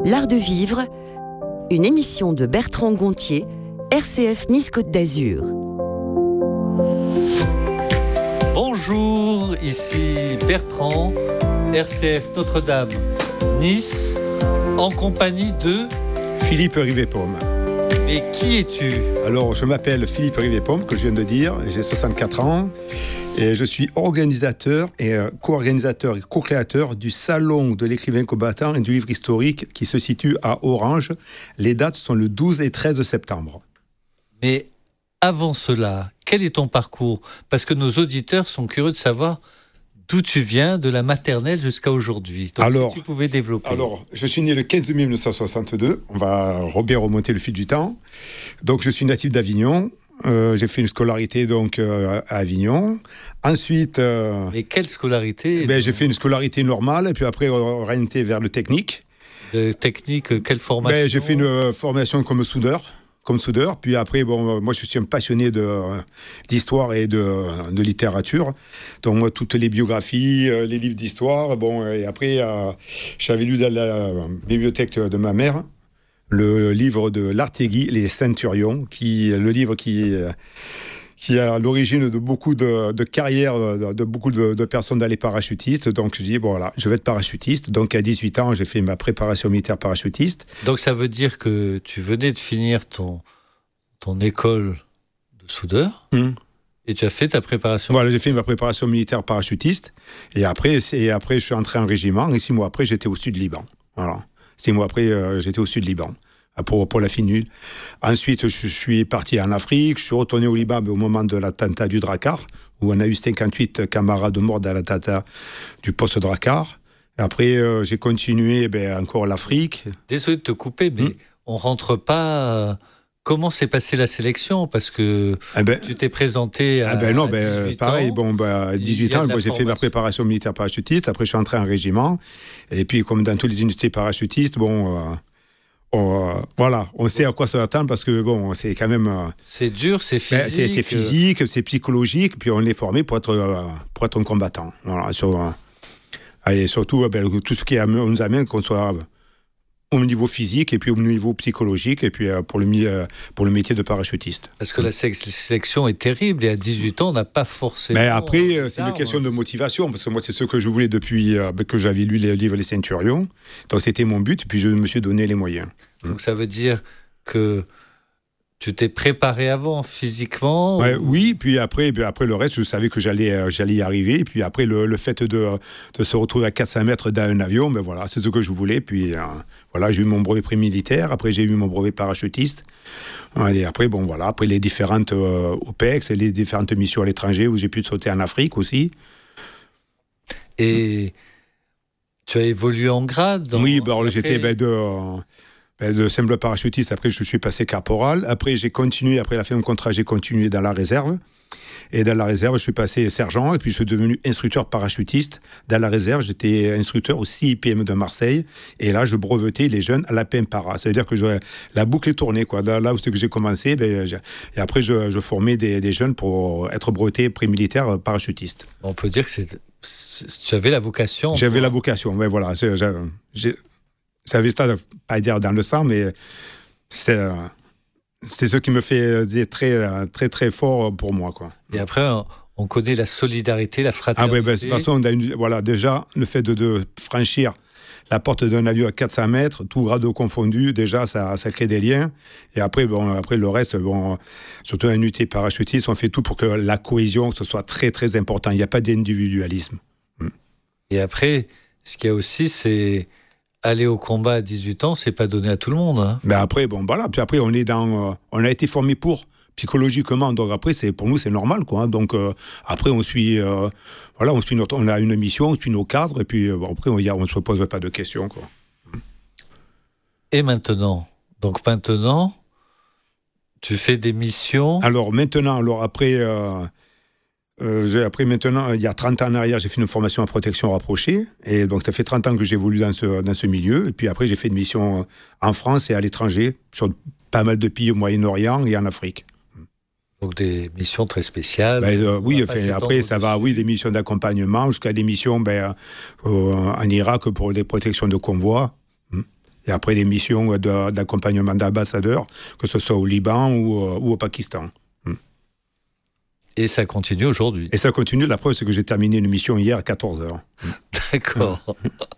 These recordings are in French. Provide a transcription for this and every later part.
L'Art de vivre, une émission de Bertrand Gontier, RCF Nice-Côte d'Azur. Bonjour, ici Bertrand, RCF Notre-Dame, Nice, en compagnie de... Philippe Rivet-Pomme. Et qui es-tu ? Alors, je m'appelle Philippe Rivet-Pomme, que je viens de dire, j'ai 64 ans, et je suis organisateur et co-organisateur et co-créateur du Salon de l'écrivain combattant et du livre historique qui se situe à Orange. Les dates sont le 12 et 13 septembre. Mais avant cela, quel est ton parcours ? Parce que nos auditeurs sont curieux de savoir d'où tu viens, de la maternelle jusqu'à aujourd'hui. Donc, alors, si tu pouvais développer. Alors, je suis né le 15 mai 1962. On va bien remonter le fil du temps. Donc, je suis natif d'Avignon. J'ai fait une scolarité donc à Avignon. Ensuite... Mais quelle scolarité ? J'ai fait une scolarité normale, et puis après, orienté vers le technique. De technique, quelle formation ? J'ai fait une formation comme soudeur. Puis après, moi je suis un passionné d'histoire et de littérature. Donc moi, toutes les biographies, les livres d'histoire. Et après, j'avais lu dans la bibliothèque de ma mère le livre de Lartégui, Les Ceinturions, le livre qui est à l'origine de beaucoup de carrières, de beaucoup de personnes dans les parachutistes. Donc, je dis, je vais être parachutiste. Donc, à 18 ans, j'ai fait ma préparation militaire parachutiste. Donc, ça veut dire que tu venais de finir ton école de soudeur et tu as fait ta préparation. Voilà, j'ai fait ma préparation militaire parachutiste. Et après, je suis entré en régiment. Et 6 mois après, j'étais au sud Liban. Voilà. 6 mois après, j'étais au sud Liban. Pour la finule. Ensuite, je suis parti en Afrique. Je suis retourné au Liban au moment de l'attentat du Drakkar, où on a eu 58 camarades morts dans l'attentat du poste Drakkar. Et après, j'ai continué encore l'Afrique. Désolé de te couper, mais on ne rentre pas... Comment s'est passée la sélection ? Parce que tu t'es présenté à 18 pareil, ans. À 18 ans, j'ai fait ma préparation militaire parachutiste. Après, je suis entré en régiment. Et puis, comme dans toutes les unités parachutistes, on sait à quoi s'attendre parce que c'est quand même... c'est dur, c'est physique. C'est physique, c'est psychologique, puis on est formé pour être un combattant. Voilà, et surtout, tout ce qui nous amène qu'on soit au niveau physique et puis au niveau psychologique et puis pour le métier de parachutiste. Parce que la sélection est terrible et à 18 ans, on n'a pas forcément... Mais après, c'est une question de motivation parce que moi, c'est ce que je voulais depuis que j'avais lu les livres Les Ceinturions. Donc, c'était mon but, puis je me suis donné les moyens. Donc, ça veut dire que tu t'es préparé avant, physiquement Oui, puis après le reste, je savais que j'allais y arriver. Et puis après, le fait de se retrouver à 400 mètres dans un avion, c'est ce que je voulais. Puis j'ai eu mon brevet pré-militaire. Après, j'ai eu mon brevet parachutiste. Et après, après les différentes OPEX et les différentes missions à l'étranger où j'ai pu sauter en Afrique aussi. Et tu as évolué en grade Oui, j'étais de simple parachutiste. Après, je suis passé caporal. Après, j'ai continué. Après la fin de mon contrat, j'ai continué dans la réserve. Et dans la réserve, je suis passé sergent. Et puis, je suis devenu instructeur parachutiste. Dans la réserve, j'étais instructeur au CIPM de Marseille. Et là, je brevetais les jeunes à la PEM-Para. Ça veut dire que la boucle est tournée, quoi. Là où c'est que j'ai commencé. Et après, je formais des jeunes pour être breveté pré-militaire parachutiste. On peut dire que tu avais la vocation. J'avais la vocation, voilà. Ça veut pas dire dans le sang, mais c'est ce qui me fait très, très, très fort pour moi, quoi. Et après, on connaît la solidarité, la fraternité. De toute façon, déjà, le fait de franchir la porte d'un avion à 400 mètres, tout grade confondu, déjà, ça crée des liens. Et après, le reste, surtout en unité parachutiste, on fait tout pour que la cohésion, ce soit très, très important. Il n'y a pas d'individualisme. Et après, ce qu'il y a aussi, c'est... aller au combat à 18 ans, c'est pas donné à tout le monde. Hein. Mais après, puis après, on a été formé pour psychologiquement. Donc après, pour nous, c'est normal, quoi. Hein. Donc après, on suit on a une mission, on suit nos cadres, et puis après, on se pose pas de questions, quoi. Et maintenant, tu fais des missions. Alors après. Après, maintenant, il y a 30 ans en arrière, j'ai fait une formation en protection rapprochée. Et donc, ça fait 30 ans que j'évolue dans ce milieu. Et puis après, j'ai fait une mission en France et à l'étranger, sur pas mal de pays au Moyen-Orient et en Afrique. Donc, des missions très spéciales. Oui, après, ça va, des missions d'accompagnement, jusqu'à des missions en Irak pour des protections de convois. Et après des missions d'accompagnement d'ambassadeurs, que ce soit au Liban ou au Pakistan. Et ça continue aujourd'hui. Et ça continue. La preuve, c'est que j'ai terminé une mission hier à 14h. D'accord.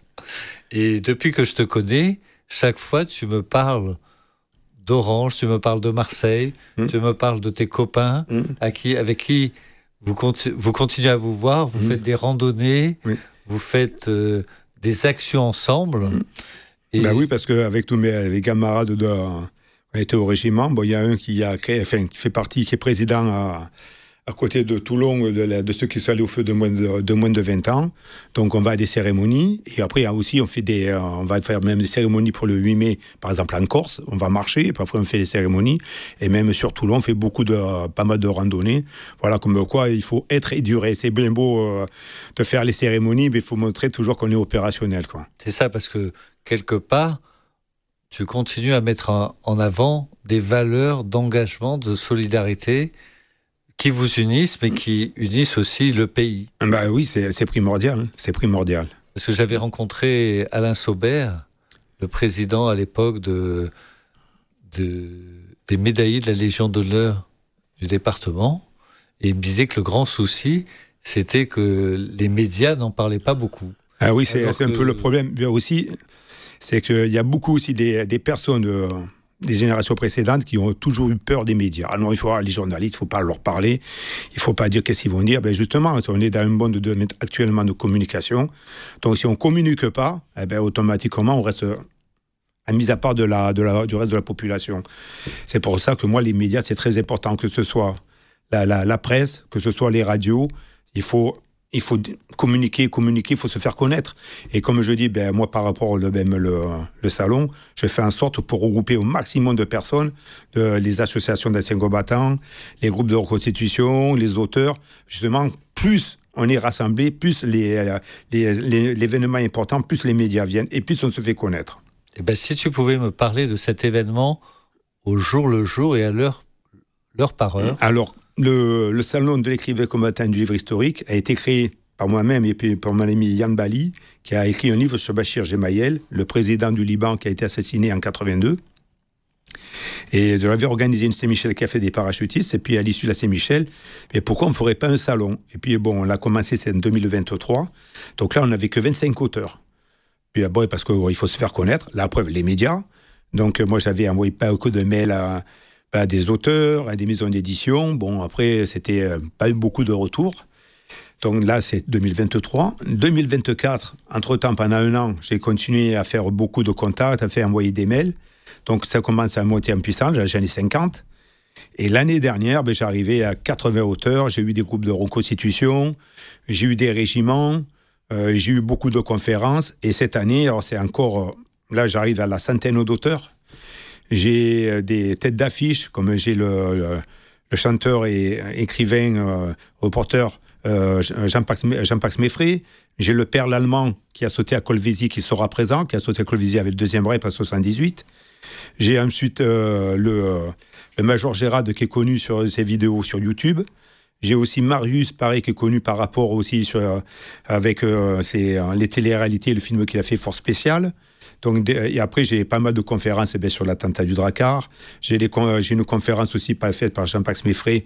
Et depuis que je te connais, chaque fois, tu me parles d'Orange, tu me parles de Marseille, tu me parles de tes copains avec qui vous continuez à vous voir, vous faites des randonnées, vous faites des actions ensemble. Et... Ben oui, parce qu'avec tous mes camarades, on était au régiment. Bon, il y a un qui fait partie, qui est président à côté de Toulon, de ceux qui sont allés au feu de moins de 20 ans. Donc, on va à des cérémonies. Et après, aussi, on va faire même des cérémonies pour le 8 mai, par exemple, en Corse. On va marcher, et puis après, on fait des cérémonies. Et même sur Toulon, on fait pas mal de randonnées. Voilà, comme quoi, il faut être et durer. C'est bien beau de faire les cérémonies, mais il faut montrer toujours qu'on est opérationnel, quoi. C'est ça, parce que, quelque part, tu continues à mettre en avant des valeurs d'engagement, de solidarité, qui vous unissent, mais qui unissent aussi le pays. Ben oui, c'est primordial. C'est primordial. Parce que j'avais rencontré Alain Saubert, le président à l'époque des médaillés de la Légion d'honneur du département, et il me disait que le grand souci, c'était que les médias n'en parlaient pas beaucoup. Ah oui, c'est un peu le problème. Bien aussi, c'est qu'il y a beaucoup aussi des personnes... des générations précédentes qui ont toujours eu peur des médias. Ah non, les journalistes, il ne faut pas leur parler, il ne faut pas dire qu'est-ce qu'ils vont dire. Ben justement, on est dans un monde actuellement de communication. Donc si on ne communique pas, automatiquement, on reste à mise à part du reste de la population. C'est pour ça que moi, les médias, c'est très important, que ce soit la presse, que ce soit les radios. Il faut communiquer, il faut se faire connaître. Et comme je dis, moi, par rapport le salon, je fais en sorte pour regrouper au maximum de personnes, les associations d'anciens combattants, les groupes de reconstitution, les auteurs. Justement, plus on est rassemblés, plus l'événement est important, plus les médias viennent et plus on se fait connaître. Et si tu pouvais me parler de cet événement au jour le jour et à l'heure par heure. Alors, le salon de l'écrivain combattant du livre historique a été créé par moi-même et puis par mon ami Yann Bali, qui a écrit un livre sur Bachir Gemayel, le président du Liban qui a été assassiné en 82. Et j'avais organisé une Saint-Michel qui a fait des parachutistes, et puis à l'issue de la Saint-Michel, pourquoi on ne ferait pas un salon? Et puis on l'a commencé, c'est en 2023. Donc là, on n'avait que 25 auteurs. Puis parce qu'il faut se faire connaître. La preuve, les médias. Donc moi, j'avais envoyé pas beaucoup de mails à des auteurs, à des maisons d'édition. Bon, après, c'était pas eu beaucoup de retours. Donc là, c'est 2023. 2024, entre-temps, pendant un an, j'ai continué à faire beaucoup de contacts, à faire envoyer des mails. Donc ça commence à monter en puissance, j'en ai 50. Et l'année dernière, j'arrivais à 80 auteurs, j'ai eu des groupes de reconstitution, j'ai eu des régiments, j'ai eu beaucoup de conférences. Et cette année, alors c'est encore... là, j'arrive à la centaine d'auteurs. J'ai des têtes d'affiche, comme j'ai le chanteur et écrivain, reporter Jean-Pax Meffrey. J'ai le Perle allemand qui a sauté à Colvézi, qui sera présent, qui a sauté à Colvézi avec le deuxième rep à 78. J'ai ensuite le Major Gérard qui est connu sur ses vidéos sur YouTube. J'ai aussi Marius, pareil, qui est connu par rapport aussi avec les téléréalités, le film qu'il a fait Force Spéciale. Donc, et après, j'ai pas mal de conférences sur l'attentat du Drakkar. J'ai une conférence aussi faite par Jean-Pax Meffrey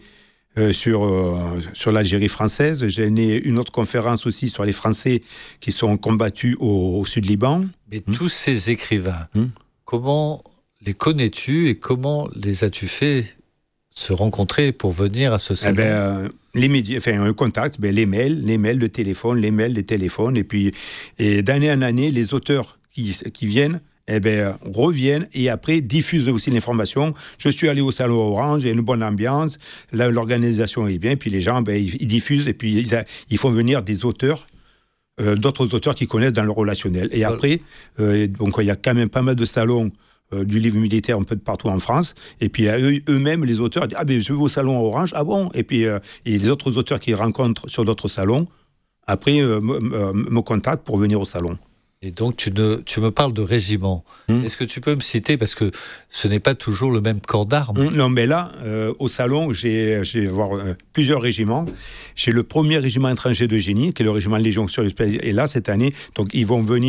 sur l'Algérie française. J'ai une autre conférence aussi sur les Français qui sont combattus au sud Liban. Mais tous ces écrivains, comment les connais-tu et comment les as-tu fait se rencontrer pour venir à ce salon? Les médias, un contact, les mails, le téléphone, les mails, les téléphones. Et puis, d'année en année, les auteurs qui viennent, reviennent et après diffusent aussi l'information. Je suis allé au salon Orange, il y a une bonne ambiance, là, l'organisation est bien, puis les gens, ils diffusent et puis ils font venir des auteurs, d'autres auteurs qui connaissent dans le relationnel. Et après, donc il y a quand même pas mal de salons du livre militaire un peu de partout en France, et puis eux-mêmes, les auteurs, disent je vais au salon Orange, ah bon? Et puis et les autres auteurs qu'ils rencontrent sur d'autres salons, après me contactent pour venir au salon. Et donc, tu me parles de régiment. Est-ce que tu peux me citer, parce que ce n'est pas toujours le même corps d'armes? Non, mais là, au salon, j'ai voir plusieurs régiments. J'ai le premier régiment étranger de génie, qui est le régiment Légion sur et là, cette année, donc ils vont venir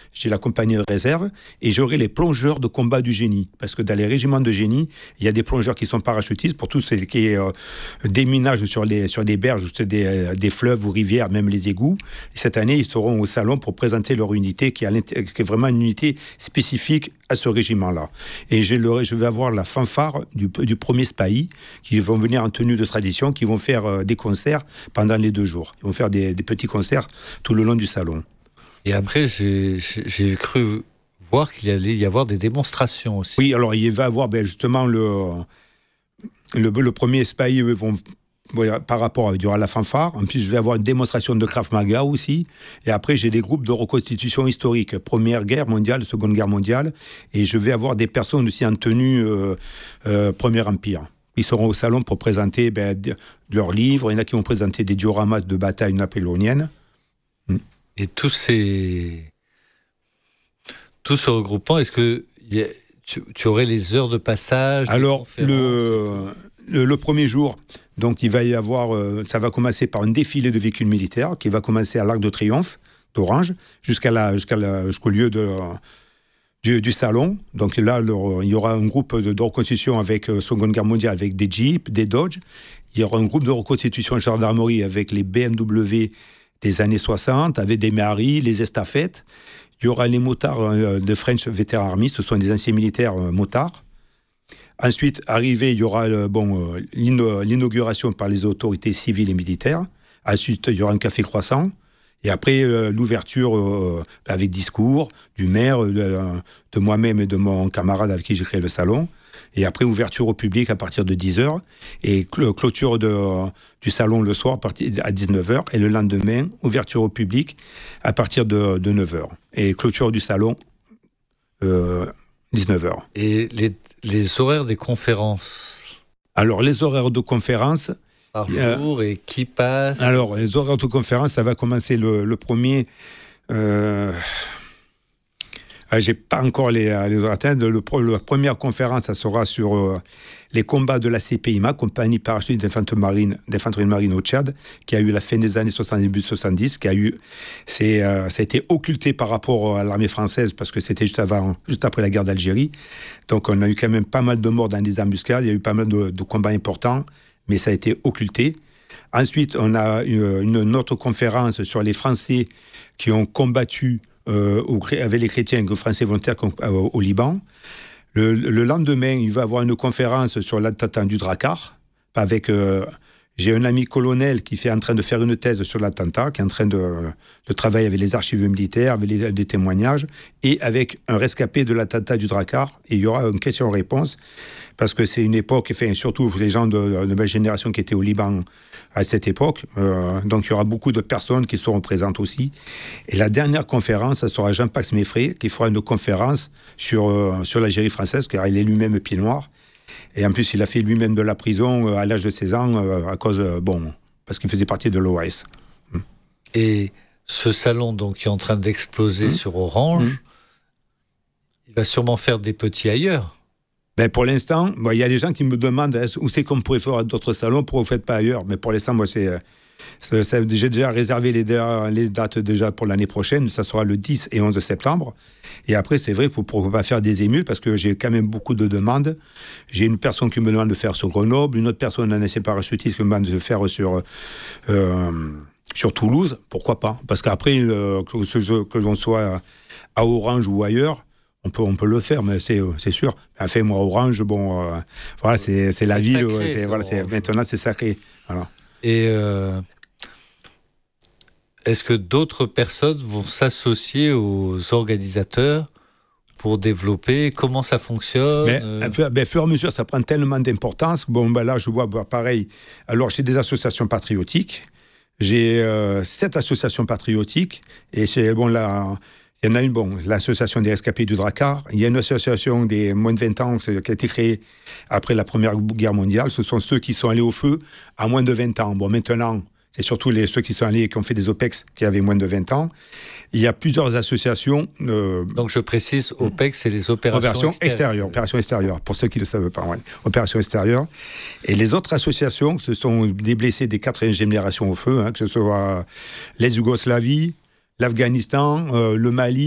j'ai la compagnie de réserve, et j'aurai les plongeurs de combat du génie. Parce que dans les régiments de génie, il y a des plongeurs qui sont parachutistes pour tout ce qui est déminage sur des berges, des fleuves ou rivières, même les égouts. Et cette année, ils seront au salon pour présenter leur unité, qui est vraiment une unité spécifique à ce régiment-là. Et je vais avoir la fanfare du premier SPAI, qui vont venir en tenue de tradition, qui vont faire des concerts pendant les 2 jours. Ils vont faire des petits concerts tout le long du salon. Et après, j'ai cru voir qu'il allait y avoir des démonstrations aussi. Oui, alors il va y avoir justement le premier SPAI, par rapport il y aura la fanfare. En plus, je vais avoir une démonstration de Krav Maga aussi. Et après, j'ai des groupes de reconstitution historique. Première Guerre mondiale, Seconde Guerre mondiale. Et je vais avoir des personnes aussi en tenue Premier Empire. Ils seront au salon pour présenter leurs livres. Il y en a qui vont présenter des dioramas de bataille napoléonienne. Et tout ce regroupement, est-ce que tu aurais les heures de passage? Alors, le premier jour, donc il va y avoir, ça va commencer par un défilé de véhicules militaires qui va commencer à l'Arc de Triomphe d'Orange jusqu'au lieu du salon. Donc là, il y aura un groupe de reconstitution avec Seconde Guerre mondiale, avec des Jeeps, des Dodge. Il y aura un groupe de reconstitution de gendarmerie avec les BMW des années 60, avec des Méhari, les estafettes. Il y aura les motards de French Veteran Army, ce sont des anciens militaires motards. Ensuite, il y aura l'inauguration par les autorités civiles et militaires. Ensuite, il y aura un café croissant. Et après, l'ouverture avec discours du maire, de moi-même et de mon camarade avec qui j'ai créé le salon. Et après, ouverture au public à partir de 10h. Et clôture du salon le soir à 19h. Et le lendemain, ouverture au public à partir de 9h. Et clôture du salon 19h. Et les horaires des conférences? Alors, les horaires de conférences... Par jour, et qui passe? Alors, les horaires de conférence, ça va commencer le premier... j'ai pas encore les horaires atteints. La première conférence, ça sera sur les combats de la CPIMA, Compagnie Parachutiste d'Infanterie Marine au Tchad, qui a eu la fin des années 70, début 70, ça a été occulté par rapport à l'armée française, parce que c'était juste après la guerre d'Algérie. Donc, on a eu quand même pas mal de morts dans des embuscades, il y a eu pas mal de combats importants, mais ça a été occulté. Ensuite, on a une autre conférence sur les Français qui ont combattu avec les chrétiens, les Français volontaires au Liban. Le lendemain, il va y avoir une conférence sur l'attentat du Drakkar. J'ai un ami colonel qui est en train de faire une thèse sur l'attentat, qui est en train de travailler avec les archives militaires, avec des témoignages, et avec un rescapé de l'attentat du Drakkar. Et il y aura une question-réponse, parce que c'est une époque, surtout pour les gens de ma génération qui étaient au Liban à cette époque. Donc il y aura beaucoup de personnes qui seront présentes aussi. Et la dernière conférence, ça sera Jean-Pax Meffrey, qui fera une conférence sur l'Algérie française, car il est lui-même pied noir. Et en plus, il a fait lui-même de la prison à l'âge de 16 ans, parce qu'il faisait partie de l'OAS. Et ce salon donc, qui est en train d'exploser sur Orange, il va sûrement faire des petits ailleurs. Pour l'instant, il y a des gens qui me demandent où c'est qu'on pourrait faire d'autres salons, pourquoi vous ne faites pas ailleurs. Mais pour l'instant, moi, j'ai déjà réservé les dates déjà pour l'année prochaine. Ça sera le 10 et 11 septembre. Et après, c'est vrai, pour ne pas faire des émules, parce que j'ai quand même beaucoup de demandes. J'ai une personne qui me demande de faire sur Grenoble, une autre personne, un ancien parachutiste, qui me demande de faire sur Toulouse. Pourquoi pas? Parce qu'après, que l'on soit à Orange ou ailleurs, on peut le faire, mais c'est sûr. Enfin, moi, Orange, voilà, c'est la ville. Maintenant, c'est sacré. Voilà. Et est-ce que d'autres personnes vont s'associer aux organisateurs pour développer? Comment ça fonctionne? Fur et à mesure, ça prend tellement d'importance. Là, je vois pareil. Alors, j'ai des associations patriotiques. J'ai 7 associations patriotiques. Et il y en a une, l'association des rescapés du Drakkar. Il y a une association des moins de 20 ans qui a été créée après la Première Guerre mondiale. Ce sont ceux qui sont allés au feu à moins de 20 ans. Maintenant, c'est surtout ceux qui sont allés et qui ont fait des OPEX qui avaient moins de 20 ans. Il y a plusieurs associations. Donc je précise, OPEX, c'est les opérations extérieures. Opérations extérieures, pour ceux qui ne le savent pas. Ouais. Opérations extérieures. Et les autres associations, ce sont des blessés des 4e génération au feu, que ce soit l'ex-Yougoslavie, l'Afghanistan, le Mali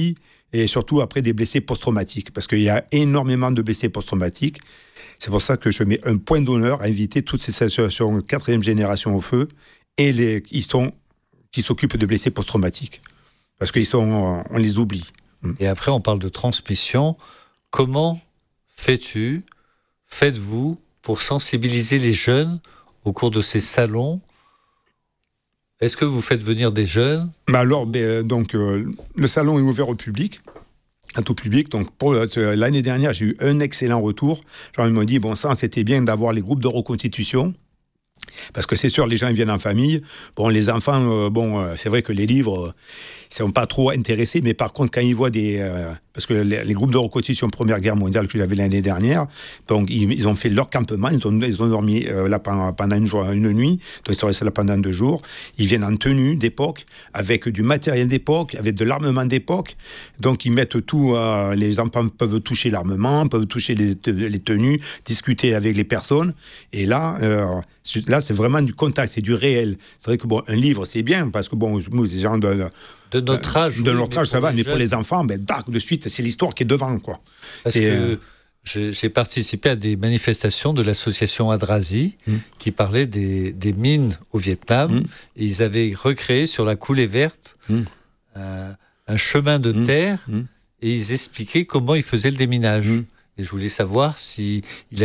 et surtout après des blessés post-traumatiques, parce qu'il y a énormément de blessés post-traumatiques. C'est pour ça que je mets un point d'honneur à inviter toutes ces associations 4e génération au feu et qui s'occupent de blessés post-traumatiques, parce on les oublie. Et après, on parle de transmission. Comment faites-vous pour sensibiliser les jeunes au cours de ces salons? Est-ce que vous faites venir des jeunes? Alors, le salon est ouvert au public, à tout public. Donc, pour l'année dernière, j'ai eu un excellent retour. Genre, ils m'ont dit, bon sang, c'était bien d'avoir les groupes de reconstitution. Parce que c'est sûr, les gens ils viennent en famille. Bon, les enfants, c'est vrai que les livres, ils ne sont pas trop intéressés. Mais par contre, quand ils voient parce que les groupes de reconstitution Première Guerre mondiale que j'avais l'année dernière, donc ils ont fait leur campement, ils ont dormi là pendant une nuit, donc ils sont restés là pendant 2 jours. Ils viennent en tenue d'époque, avec du matériel d'époque, avec de l'armement d'époque. Donc ils mettent tout, les enfants peuvent toucher l'armement, peuvent toucher les tenues, discuter avec les personnes. Et là, c'est vraiment du contact, c'est du réel. C'est vrai que un livre, c'est bien, parce que nous, les gens de notre âge. De notre âge, ça va, mais pour les enfants, de suite, c'est l'histoire qui est devant, quoi. Parce que j'ai participé à des manifestations de l'association Adrazi qui parlait des mines au Vietnam. Et ils avaient recréé sur la coulée verte un chemin de terre et ils expliquaient comment ils faisaient le déminage. Et je voulais savoir si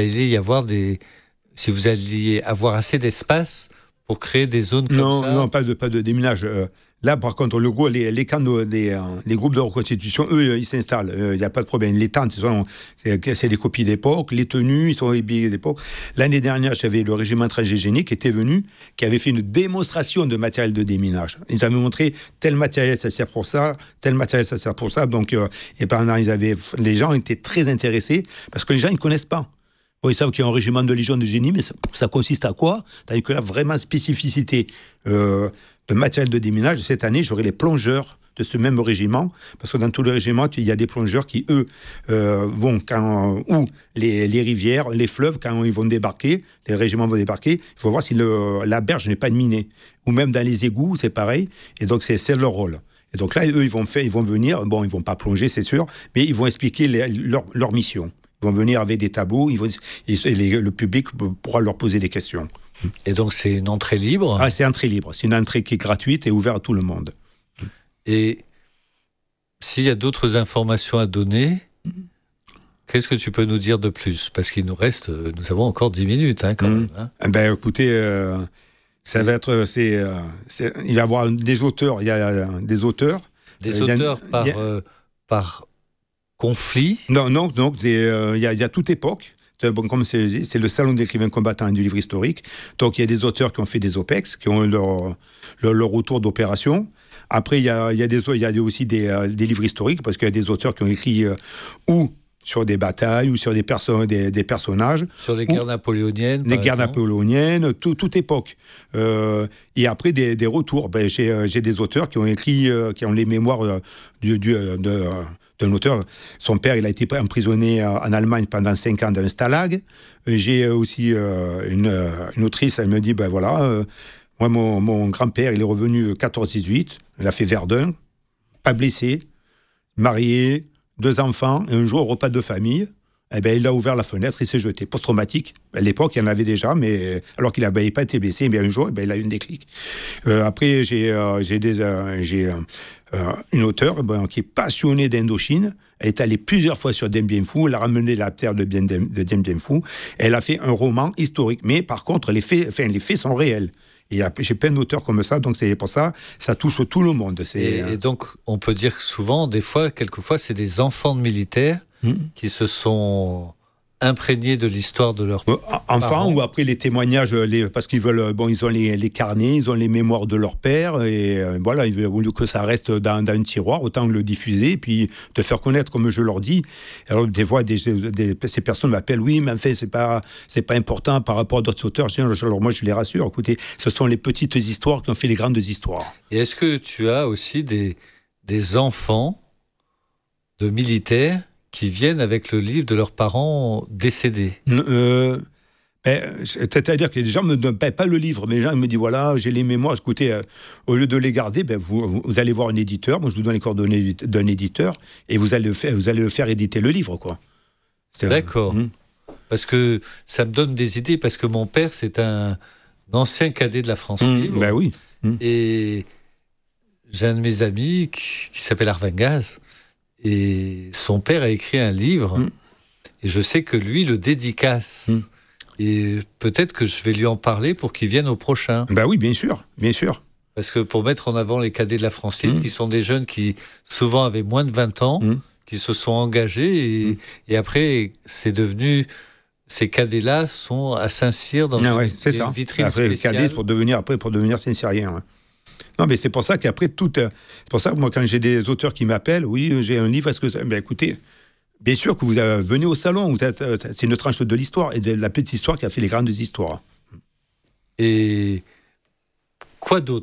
vous alliez avoir assez d'espace pour créer des zones comme ça. Non, pas de déminage. Là, par contre, les camps, les groupes de reconstitution, eux, ils s'installent. Il n'y a pas de problème. Les tentes, c'est des copies d'époque. Les tenues, ils sont habillés d'époque. L'année dernière, j'avais le régiment transgénique qui était venu, qui avait fait une démonstration de matériel de déminage. Ils avaient montré tel matériel, ça sert pour ça, tel matériel, ça sert pour ça. Donc, et pendant, les gens étaient très intéressés parce que les gens, ils ne connaissent pas. Bon, ils savent qu'il y a un régiment de Légion de génie, mais ça consiste à quoi? Tandis que là, vraiment spécificité de matériel de déminage. Cette année, j'aurai les plongeurs de ce même régiment, parce que dans tous les régiments, il y a des plongeurs qui, eux, vont où les rivières, les fleuves, quand ils vont débarquer, les régiments vont débarquer, il faut voir si la berge n'est pas minée. Ou même dans les égouts, c'est pareil. Et donc, c'est leur rôle. Et donc là, eux, ils vont venir, ils vont pas plonger, c'est sûr, mais ils vont expliquer leur mission. Ils vont venir avec des tableaux, le public pourra leur poser des questions. Et donc c'est une entrée libre? C'est entrée libre, c'est une entrée qui est gratuite et ouverte à tout le monde. Et s'il y a d'autres informations à donner, qu'est-ce que tu peux nous dire de plus? Parce qu'il nous avons encore 10 minutes quand même. Écoutez, ça va être, il va y avoir des auteurs, il y a des auteurs. Des auteurs par conflit? Non, il y a toute époque. Comme c'est le salon d'écrivains combattants et du livre historique, donc il y a des auteurs qui ont fait des OPEX, qui ont eu leur retour d'opération. Après, il y a aussi des livres historiques, parce qu'il y a des auteurs qui ont écrit ou sur des batailles, ou sur des personnages. Sur les guerres napoléoniennes, les guerres napoléoniennes, toute époque. Et après, des retours. J'ai des auteurs qui ont écrit, qui ont les mémoires d'un auteur. Son père, il a été emprisonné en Allemagne pendant 5 ans dans un stalag. J'ai aussi une autrice, elle me dit, moi, mon grand-père, il est revenu 14-18, il a fait Verdun, pas blessé, marié, 2 enfants, et un jour, au repas de famille, il a ouvert la fenêtre, il s'est jeté. Post-traumatique. À l'époque, il y en avait déjà, mais alors qu'il n'avait pas été blessé, mais un jour, il a eu un déclic. Après, j'ai une auteure qui est passionnée d'Indochine. Elle est allée plusieurs fois sur Dien Bien Phu. Elle a ramené la terre de Dien Bien Phu. Elle a fait un roman historique. Mais par contre, les faits sont réels. Et j'ai plein d'auteurs comme ça, donc c'est pour ça, ça touche tout le monde. Et donc, on peut dire que souvent, quelquefois, c'est des enfants de militaires qui se sont imprégnés de l'histoire de leur enfants, ou après les témoignages, parce qu'ils veulent, ils ont les carnets, ils ont les mémoires de leur père, et voilà, au lieu que ça reste dans un tiroir, autant le diffuser, et puis te faire connaître, comme je leur dis. Alors des fois, ces personnes m'appellent, oui, mais en fait, c'est pas important par rapport à d'autres auteurs. Alors moi, je les rassure, écoutez, ce sont les petites histoires qui ont fait les grandes histoires. Et est-ce que tu as aussi des enfants de militaires qui viennent avec le livre de leurs parents décédés? C'est-à-dire que les gens ne me paient pas le livre, mais les gens me disent voilà, j'ai les mémoires, écoutez, au lieu de les garder, vous allez voir un éditeur, moi je vous donne les coordonnées d'un éditeur, et vous allez le faire éditer le livre, quoi. D'accord. Parce que ça me donne des idées, parce que mon père, c'est un ancien cadet de la France Libre. Ben oui. Et j'ai un de mes amis qui s'appelle Arvangaz, et son père a écrit un livre, et je sais que lui le dédicace. Et peut-être que je vais lui en parler pour qu'il vienne au prochain. Ben oui, bien sûr, bien sûr. Parce que pour mettre en avant les cadets de la France Libre, qui sont des jeunes qui souvent avaient moins de 20 ans, qui se sont engagés, et après, c'est devenu... Ces cadets-là sont à Saint-Cyr dans une vitrine après, spéciale. Cadet pour devenir Saint-Cyrien. Ouais. Non, mais c'est pour ça qu'après, c'est pour ça que moi, quand j'ai des auteurs qui m'appellent, oui, j'ai un livre, est-ce que... Ben écoutez... Bien sûr que vous venez au salon, c'est une tranche de l'histoire, et de la petite histoire qui a fait les grandes histoires. Et quoi d'autre ?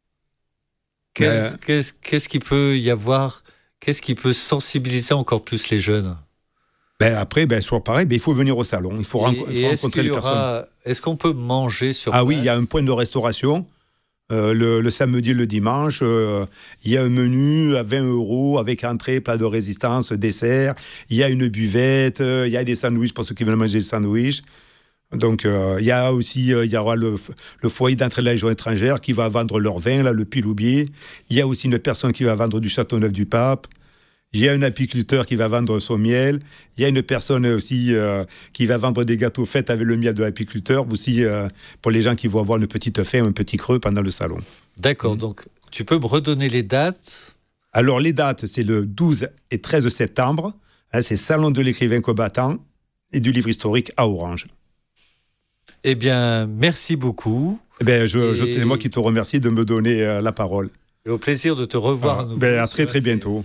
Qu'est-ce qu'il peut y avoir ? Qu'est-ce qui peut sensibiliser encore plus les jeunes ? Après, toujours pareil, il faut venir au salon, il faut rencontrer les personnes. Est-ce qu'on peut manger sur place ? Ah oui, il y a un point de restauration. Le samedi et le dimanche, il y a un menu à 20 € avec entrée, plat de résistance, dessert. Il y a une buvette, il y a des sandwichs pour ceux qui veulent manger des sandwichs. Donc, il y aura le foyer d'entrée de la Légion étrangère qui va vendre leur vin, là, le Piloubier. Il y a aussi une personne qui va vendre du Châteauneuf-du-Pape. Il y a un apiculteur qui va vendre son miel. Il y a une personne aussi qui va vendre des gâteaux faits avec le miel de l'apiculteur, aussi pour les gens qui vont avoir une petite faim, un petit creux pendant le salon. D'accord, donc tu peux me redonner les dates ? Alors les dates, c'est le 12 et 13 septembre. C'est Salon de l'écrivain combattant et du livre historique à Orange. Eh bien, merci beaucoup. C'est moi qui te remercie de me donner la parole. Et au plaisir de te revoir à nouveau. À très très bientôt.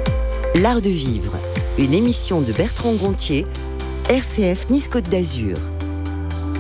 L'art de vivre, une émission de Bertrand Gontier, RCF Nice Côte d'Azur.